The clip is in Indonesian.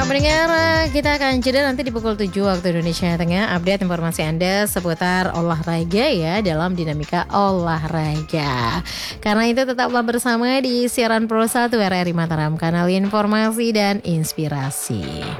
Ya pendengar, kita akan jeda nanti di pukul 7 waktu Indonesia Tengah. Update informasi Anda seputar olahraga ya, dalam dinamika olahraga. Karena itu tetaplah bersama di siaran Pro 1 RRI Mataram, kanal informasi dan inspirasi.